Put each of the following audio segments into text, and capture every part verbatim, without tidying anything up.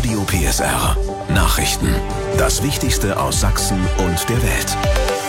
Radio P S R. Nachrichten. Das Wichtigste aus Sachsen und der Welt.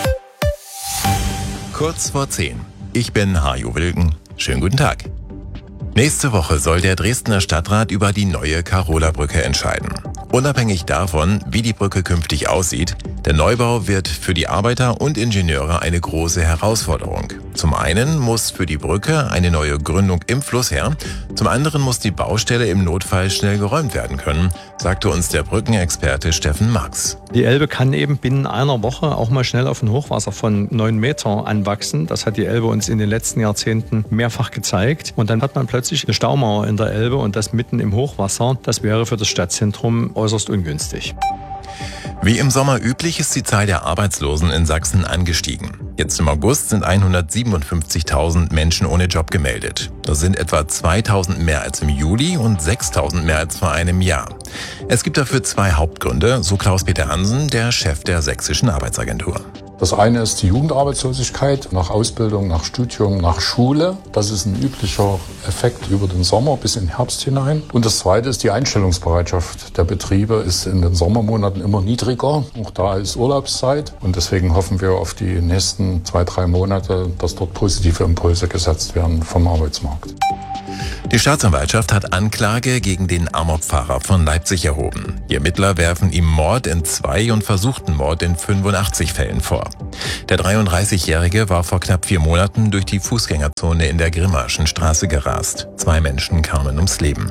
Kurz vor zehn. Ich bin Hajo Wilken. Schönen guten Tag. Nächste Woche soll der Dresdner Stadtrat über die neue Karola-Brücke entscheiden. Unabhängig davon, wie die Brücke künftig aussieht, der Neubau wird für die Arbeiter und Ingenieure eine große Herausforderung. Zum einen muss für die Brücke eine neue Gründung im Fluss her, zum anderen muss die Baustelle im Notfall schnell geräumt werden können, sagte uns der Brückenexperte Steffen Marx. Die Elbe kann eben binnen einer Woche auch mal schnell auf ein Hochwasser von neun Meter anwachsen. Das hat die Elbe uns in den letzten Jahrzehnten mehrfach gezeigt. Und dann hat man plötzlich eine Staumauer in der Elbe und das mitten im Hochwasser. Das wäre für das Stadtzentrum äußerst ungünstig. Wie im Sommer üblich ist die Zahl der Arbeitslosen in Sachsen angestiegen. Jetzt im August sind hundertsiebenundfünfzigtausend Menschen ohne Job gemeldet. Das sind etwa zweitausend mehr als im Juli und sechstausend mehr als vor einem Jahr. Es gibt dafür zwei Hauptgründe, so Klaus-Peter Hansen, der Chef der Sächsischen Arbeitsagentur. Das eine ist die Jugendarbeitslosigkeit nach Ausbildung, nach Studium, nach Schule. Das ist ein üblicher Effekt über den Sommer bis in den Herbst hinein. Und das zweite ist die Einstellungsbereitschaft der Betriebe ist in den Sommermonaten immer niedriger. Auch da ist Urlaubszeit. Und deswegen hoffen wir auf die nächsten zwei, drei Monate, dass dort positive Impulse gesetzt werden vom Arbeitsmarkt. Die Staatsanwaltschaft hat Anklage gegen den Amokfahrer von Leipzig erhoben. Die Ermittler werfen ihm Mord in zwei und versuchten Mord in fünfundachtzig Fällen vor. Der dreiunddreißigjährige war vor knapp vier Monaten durch die Fußgängerzone in der Grimmaschen Straße gerast. Zwei Menschen kamen ums Leben.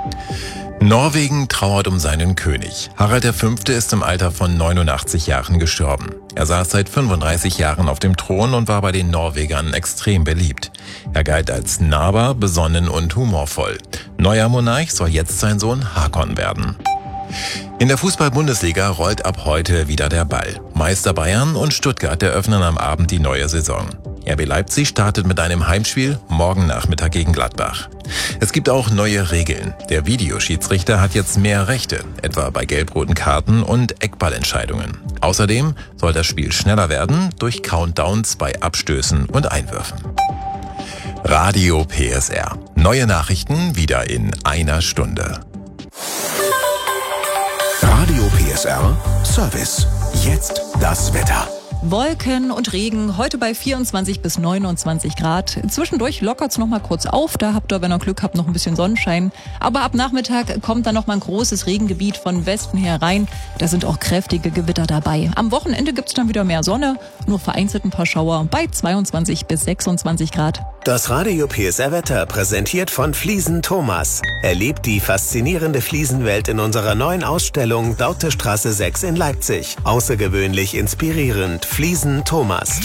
Norwegen trauert um seinen König. Harald der Fünfte ist im Alter von neunundachtzig Jahren gestorben. Er saß seit fünfunddreißig Jahren auf dem Thron und war bei den Norwegern extrem beliebt. Er galt als nahbar, besonnen und humorvoll. Neuer Monarch soll jetzt sein Sohn Hakon werden. In der Fußball-Bundesliga rollt ab heute wieder der Ball. Meister Bayern und Stuttgart eröffnen am Abend die neue Saison. R B Leipzig startet mit einem Heimspiel morgen Nachmittag gegen Gladbach. Es gibt auch neue Regeln. Der Videoschiedsrichter hat jetzt mehr Rechte, etwa bei gelb-roten Karten und Eckballentscheidungen. Außerdem soll das Spiel schneller werden durch Countdowns bei Abstößen und Einwürfen. Radio P S R. Neue Nachrichten wieder in einer Stunde. Radio P S R Service. Jetzt das Wetter. Wolken und Regen, heute bei vierundzwanzig bis neunundzwanzig Grad. Zwischendurch lockert's noch mal kurz auf, da habt ihr, wenn ihr Glück habt, noch ein bisschen Sonnenschein. Aber ab Nachmittag kommt dann noch mal ein großes Regengebiet von Westen her rein. Da sind auch kräftige Gewitter dabei. Am Wochenende gibt's dann wieder mehr Sonne, nur vereinzelt ein paar Schauer bei zweiundzwanzig bis sechsundzwanzig Grad. Das Radio P S R-Wetter präsentiert von Fliesen Thomas. Erlebt die faszinierende Fliesenwelt in unserer neuen Ausstellung Daute-Straße sechs in Leipzig. Außergewöhnlich inspirierend. Fliesen Thomas.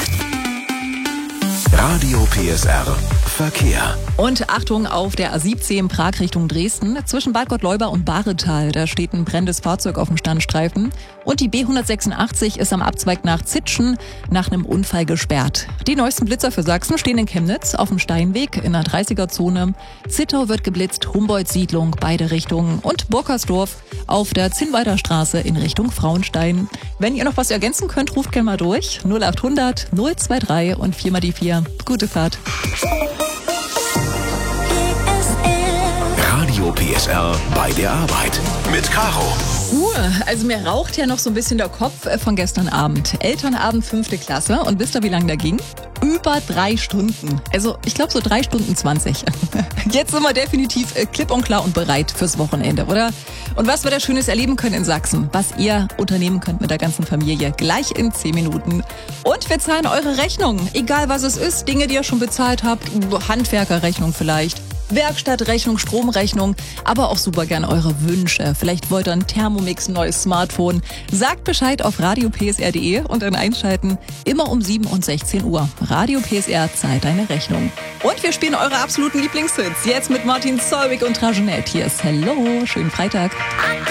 Radio P S R Verkehr. Und Achtung auf der A siebzehn Prag Richtung Dresden. Zwischen Bad Gottleuba und Bahretal, da steht ein brennendes Fahrzeug auf dem Standstreifen. Und die B hundertsechsundachtzig ist am Abzweig nach Zitschen nach einem Unfall gesperrt. Die neuesten Blitzer für Sachsen stehen in Chemnitz auf dem Steinweg in der dreißiger-Zone. Zittau wird geblitzt, Humboldt-Siedlung, beide Richtungen. Und Burkersdorf auf der Zinnwalder Straße in Richtung Frauenstein. Wenn ihr noch was ergänzen könnt, ruft gerne mal durch. null achthundert null drei drei und vier mal die vier. Gute Fahrt. Radio P S R bei der Arbeit mit Caro. Uh, also mir raucht ja noch so ein bisschen der Kopf von gestern Abend. Elternabend fünfte Klasse. Und wisst ihr, wie lange der ging? Über drei Stunden. Also ich glaube so drei Stunden zwanzig. Jetzt sind wir definitiv klipp und klar und bereit fürs Wochenende, oder? Und was wir da Schönes erleben können in Sachsen, was ihr unternehmen könnt mit der ganzen Familie, gleich in zehn Minuten. Und wir zahlen eure Rechnung, egal was es ist. Dinge, die ihr schon bezahlt habt, Handwerkerrechnung vielleicht. Werkstattrechnung, Stromrechnung, aber auch super gern eure Wünsche. Vielleicht wollt ihr ein Thermomix, ein neues Smartphone. Sagt Bescheid auf radio p s r punkt d e und dann einschalten. Immer um sieben und sechzehn Uhr. Radio P S R zahlt deine Rechnung. Und wir spielen eure absoluten Lieblingshits. Jetzt mit Martin Solveig und Trajanette. Hier ist Hello, schönen Freitag.